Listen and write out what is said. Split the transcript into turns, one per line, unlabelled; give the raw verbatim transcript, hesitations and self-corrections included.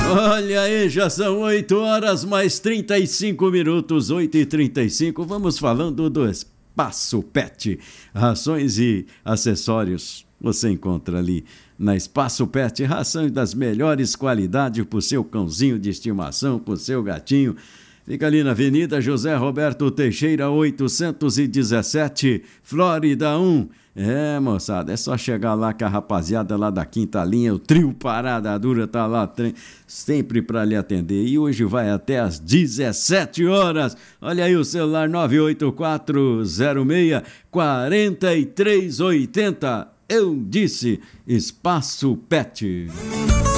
Olha aí, já são oito horas mais trinta e cinco minutos, oito e trinta e cinco. Vamos falando do Espaço Pet. Rações e acessórios você encontra ali na Espaço Pet. Rações das melhores qualidades para o seu cãozinho de estimação, para o seu gatinho. Fica ali na Avenida José Roberto Teixeira, oitocentos e dezessete, Flórida um. É, moçada, é só chegar lá com a rapaziada lá da Quinta Linha, o trio Parada Dura tá lá sempre para lhe atender. E hoje vai até às dezessete horas. Olha aí o celular nove oito quatro zero seis quatro três oito zero. Eu disse Espaço Pet.